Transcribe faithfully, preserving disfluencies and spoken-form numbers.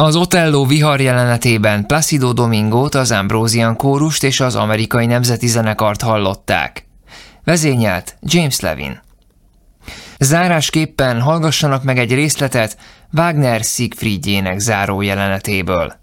Az Otello vihar jelenetében Placido Domingót, az Ambrosian kórust és az Amerikai Nemzeti Zenekart hallották. Vezényelt James Levin. Zárásképpen hallgassanak meg egy részletet Wagner Siegfriedjének záró jelenetéből.